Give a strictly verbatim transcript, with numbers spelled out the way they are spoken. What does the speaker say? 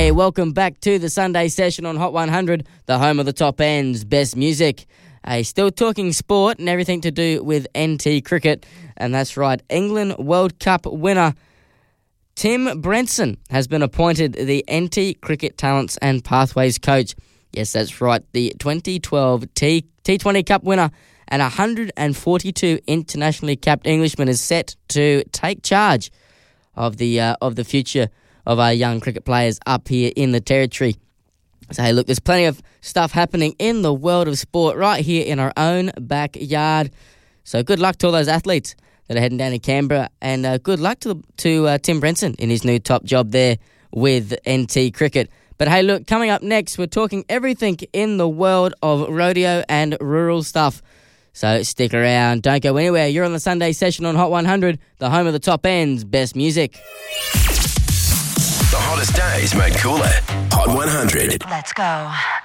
Hey, welcome back to the Sunday session on Hot one hundred, the home of the top end's best music. Hey, still talking sport and everything to do with N T cricket. And that's right, England World Cup winner Tim Brenson has been appointed the N T Cricket Talents and Pathways coach. Yes, that's right, the twenty twelve T T20 Cup winner and one hundred forty-two internationally capped Englishman is set to take charge of the uh, of the future of our young cricket players up here in the territory. So, hey, look, there's plenty of stuff happening in the world of sport right here in our own backyard. So good luck to all those athletes that are heading down to Canberra, and uh, good luck to to uh, Tim Brenson in his new top job there with N T Cricket. But hey, look, coming up next, we're talking everything in the world of rodeo and rural stuff. So stick around, don't go anywhere. You're on the Sunday session on Hot one hundred, the home of the top end's best music. The hottest days made cooler. Hot one hundred. Let's go.